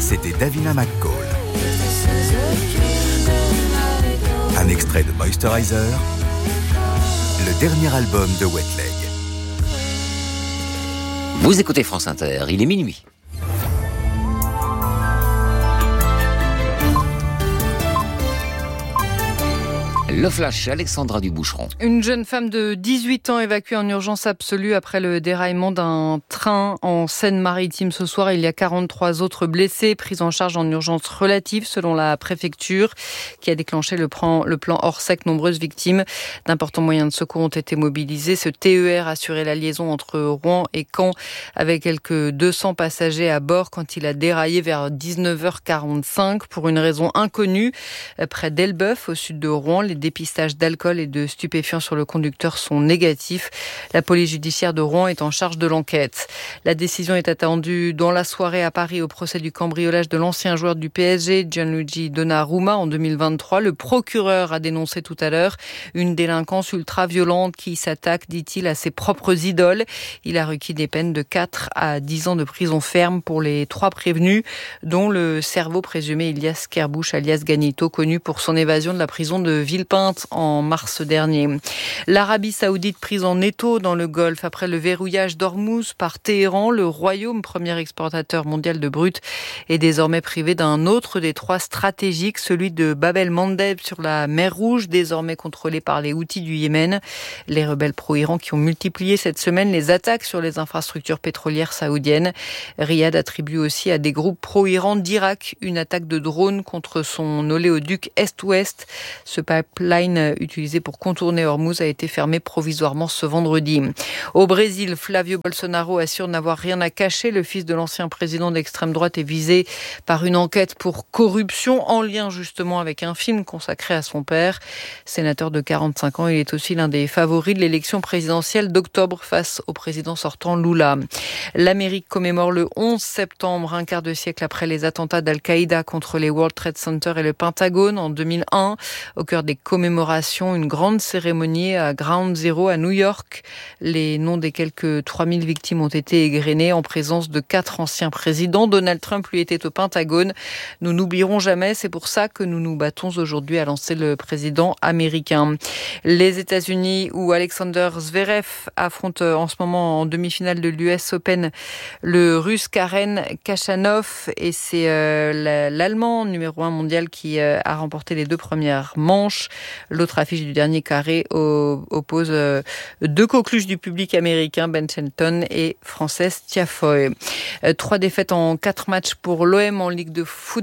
c'était Davina McCall. Un extrait de Moisturizer, le dernier album de Wet Leg. Vous écoutez France Inter, il est minuit. Le flash, Alexandra Duboucheron. Une jeune femme de 18 ans évacuée en urgence absolue après le déraillement d'un train en Seine-Maritime ce soir. Il y a 43 autres blessés pris en charge en urgence relative selon la préfecture qui a déclenché le plan Orsec. Nombreuses victimes. D'importants moyens de secours ont été mobilisés. Ce TER assurait la liaison entre Rouen et Caen avec quelques 200 passagers à bord quand il a déraillé vers 19h45 pour une raison inconnue. Près d'Elbeuf, au sud de Rouen, les dépistages d'alcool et de stupéfiants sur le conducteur sont négatifs. La police judiciaire de Rouen est en charge de l'enquête. La décision est attendue dans la soirée à Paris au procès du cambriolage de l'ancien joueur du PSG, Gianluigi Donnarumma, en 2023. Le procureur a dénoncé tout à l'heure une délinquance ultra-violente qui s'attaque, dit-il, à ses propres idoles. Il a requis des peines de 4 à 10 ans de prison ferme pour les 3 prévenus, dont le cerveau présumé Ilias Kerbuch, alias Ganito, connu pour son évasion de la prison de Villepinte en mars dernier. L'Arabie Saoudite prise en étau dans le Golfe après le verrouillage d'Ormuz par Téhéran. Le Royaume, premier exportateur mondial de brut, est désormais privé d'un autre des 3 stratégiques, celui de Bab el-Mandeb sur la mer Rouge, désormais contrôlé par les Houthis du Yémen. Les rebelles pro-Iran qui ont multiplié cette semaine les attaques sur les infrastructures pétrolières saoudiennes. Riyad attribue aussi à des groupes pro-Iran d'Irak une attaque de drone contre son oléoduc Est-Ouest. Ce pipeline utilisé pour contourner Ormuz a été fermé provisoirement ce vendredi. Au Brésil, Flavio Bolsonaro assure n'avoir rien à cacher. Le fils de l'ancien président d'extrême droite est visé par une enquête pour corruption en lien justement avec un film consacré à son père. Sénateur de 45 ans, il est aussi l'un des favoris de l'élection présidentielle d'octobre face au président sortant Lula. L'Amérique commémore le 11 septembre, un quart de siècle après les attentats d'Al-Qaïda contre les World Trade Center et le Pentagone en 2001. Au cœur des commémorations, une grande cérémonie à Ground Zero à New York. Les noms des quelques 3000 victimes ont été égrenés en présence de 4 anciens présidents. Donald Trump, lui, était au Pentagone. Nous n'oublierons jamais, c'est pour ça que nous nous battons aujourd'hui, a lancé le président américain. Les États-Unis, où Alexander Zverev affronte en ce moment en demi-finale de l'US Open le Russe Karen Khachanov, et c'est l'Allemand numéro 1 mondial qui a remporté les 2 premières manches. L'autre affiche du dernier carré oppose 2 coqueluches du public américain, Ben Shelton et Frances Tiafoe. 3 défaites en 4 matchs pour l'OM en Ligue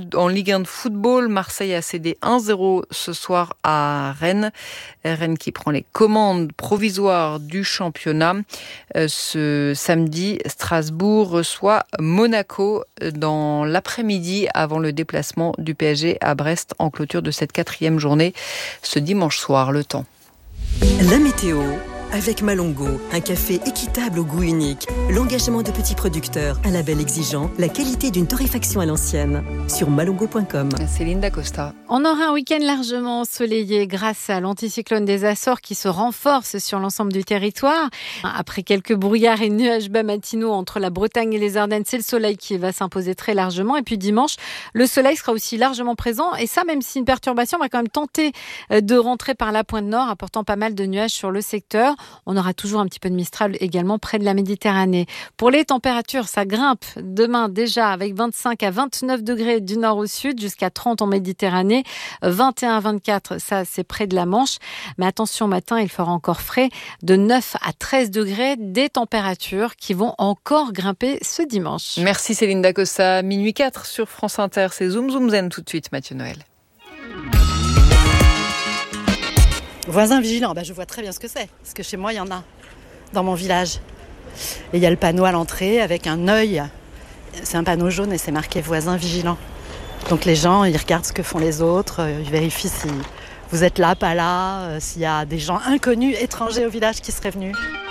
1 de football. Marseille a cédé 1-0 ce soir à Rennes. Rennes qui prend les commandes provisoires du championnat. Ce samedi, Strasbourg reçoit Monaco dans l'après-midi avant le déplacement du PSG à Brest en clôture de cette 4e journée ce dimanche soir. Le temps. La météo avec Malongo, un café équitable au goût unique, l'engagement de petits producteurs, un label exigeant, la qualité d'une torréfaction à l'ancienne. Sur malongo.com. Céline Dacosta. On aura un week-end largement ensoleillé grâce à l'anticyclone des Açores qui se renforce sur l'ensemble du territoire. Après quelques brouillards et nuages bas matinaux entre la Bretagne et les Ardennes, c'est le soleil qui va s'imposer très largement. Et puis dimanche, le soleil sera aussi largement présent. Et ça, même si une perturbation va quand même tenter de rentrer par la pointe nord, apportant pas mal de nuages sur le secteur. On aura toujours un petit peu de Mistral également près de la Méditerranée. Pour les températures, ça grimpe demain déjà avec 25 à 29 degrés du nord au sud, jusqu'à 30 en Méditerranée, 21 à 24, ça c'est près de la Manche. Mais attention, matin, il fera encore frais, de 9 à 13 degrés, des températures qui vont encore grimper ce dimanche. Merci Céline Dacosta. Minuit 4 sur France Inter, c'est Zoom Zoom Zen tout de suite, Mathieu Noël. Voisin vigilant, je vois très bien ce que c'est, parce que chez moi il y en a dans mon village. Et il y a le panneau à l'entrée avec un œil, c'est un panneau jaune et c'est marqué voisin vigilant. Donc les gens, ils regardent ce que font les autres, ils vérifient si vous êtes là, pas là, s'il y a des gens inconnus, étrangers au village qui seraient venus.